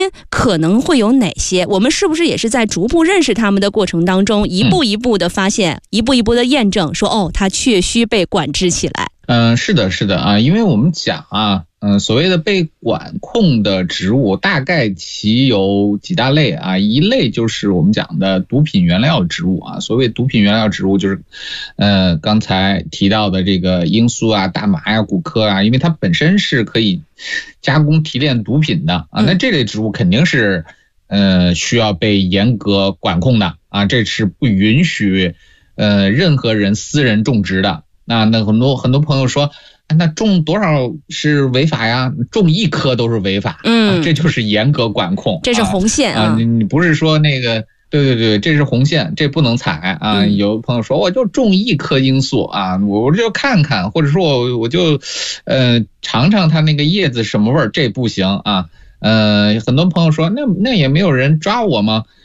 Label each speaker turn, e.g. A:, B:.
A: 可能会有哪些？我们是不是也是在逐步认识他们的过程当中，一步一步的发现，一步一步的验证，说哦，它确需被管制起来。
B: 是的，是的啊，因为我们讲啊，所谓的被管控的植物大概其有几大类啊，一类就是我们讲的毒品原料植物啊，所谓毒品原料植物就是，刚才提到的这个罂粟啊、大麻呀、古柯啊，因为它本身是可以加工提炼毒品的啊，那这类植物肯定是需要被严格管控的啊，这是不允许任何人私人种植的。那很多朋友说，那种多少是违法呀？种1颗都是违法，这就是严格管控，
A: 这是红线啊！
B: 你不是说那个，对，这是红线，这不能踩啊！有朋友说，我就种1颗罂粟啊，我就看看，或者说我就尝尝它那个叶子什么味儿，这不行啊！很多朋友说，那也没有人抓我吗？